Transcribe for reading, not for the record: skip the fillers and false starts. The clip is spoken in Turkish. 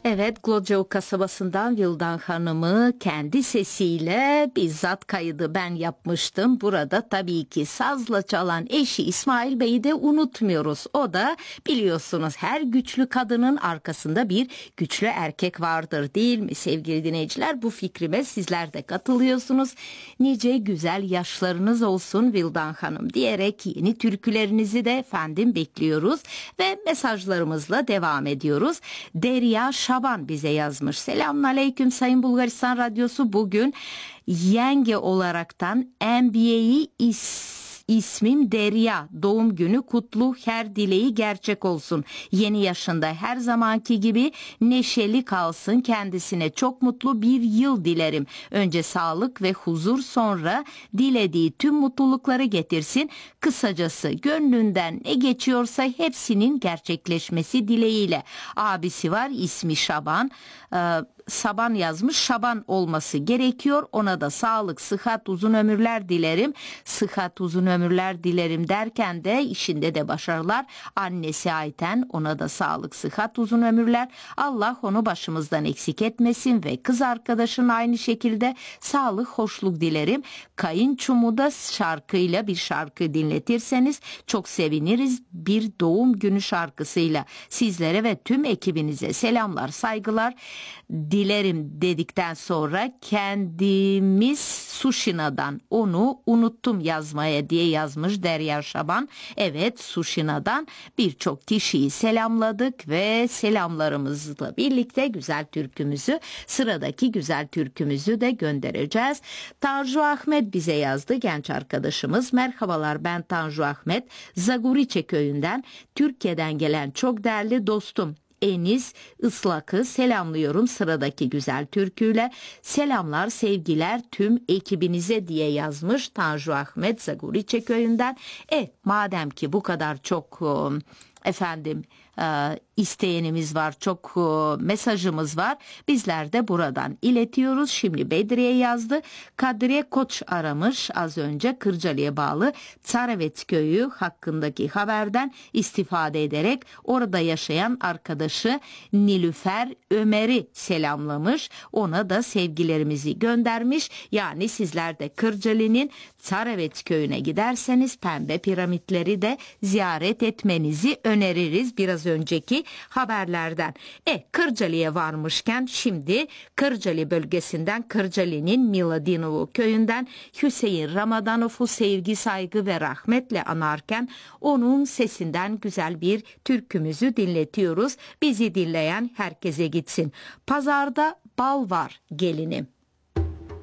Evet, Gloco kasabasından Vildan Hanım'ı kendi sesiyle bizzat kaydı ben yapmıştım. Burada tabii ki sazla çalan eşi İsmail Bey'i de unutmuyoruz. O da biliyorsunuz her güçlü kadının arkasında bir güçlü erkek vardır değil mi sevgili dinleyiciler? Bu fikrime sizler de katılıyorsunuz. Nice güzel yaşlarınız olsun Vildan Hanım diyerek yeni türkülerinizi de efendim bekliyoruz. Ve mesajlarımızla devam ediyoruz. Derya Şaban bize yazmış. Selamünaleyküm Sayın Bulgaristan Radyosu. Bugün yenge olaraktan NBA'yi ismim Derya. Doğum günü kutlu, her dileği gerçek olsun. Yeni yaşında her zamanki gibi neşeli kalsın. Kendisine çok mutlu bir yıl dilerim. Önce sağlık ve huzur, sonra dilediği tüm mutlulukları getirsin. Kısacası gönlünden ne geçiyorsa hepsinin gerçekleşmesi dileğiyle. Abisi var, ismi Şaban. Saban yazmış, Şaban olması gerekiyor. Ona da sağlık, sıhhat, uzun ömürler dilerim. Sıhhat, uzun ömürler dilerim derken de işinde de başarılar. Annesi Ayten, ona da sağlık, sıhhat, uzun ömürler. Allah onu başımızdan eksik etmesin ve kız arkadaşın aynı şekilde sağlık, hoşluk dilerim. Kayınçomu da şarkıyla bir şarkı dinletirseniz çok seviniriz. Bir doğum günü şarkısıyla sizlere ve tüm ekibinize selamlar, saygılar dilerim dedikten sonra kendimiz Suşina'dan onu unuttum yazmaya diye yazmış Derya Şaban. Evet, Suşina'dan birçok kişiyi selamladık ve selamlarımızla birlikte güzel türkümüzü, sıradaki güzel türkümüzü de göndereceğiz. Tanju Ahmet bize yazdı, genç arkadaşımız. Merhabalar, ben Tanju Ahmet. Zaguriçe köyünden, Türkiye'den gelen çok değerli dostum Enis Islak'ı selamlıyorum sıradaki güzel türküyle. Selamlar, sevgiler tüm ekibinize diye yazmış Tanju Ahmet Zaguriçe köyünden. Madem ki bu kadar çok isteyenimiz var, çok mesajımız var. Bizler de buradan iletiyoruz. Şimdi Bedriye yazdı. Kadriye Koç aramış az önce, Kırcalı'ya bağlı Tsaravet köyü hakkındaki haberden istifade ederek orada yaşayan arkadaşı Nilüfer Ömer'i selamlamış. Ona da sevgilerimizi göndermiş. Yani sizler de Kırcalı'nın Tsaravet köyüne giderseniz pembe piramitleri de ziyaret etmenizi öneririz biraz önceki haberlerden. Kırcalı'ya varmışken şimdi Kırcalı bölgesinden, Kırcalı'nın Miladinovo köyünden Hüseyin Ramadonov'u sevgi, saygı ve rahmetle anarken onun sesinden güzel bir türkümüzü dinletiyoruz. Bizi dinleyen herkese gitsin. Pazarda bal var gelinim.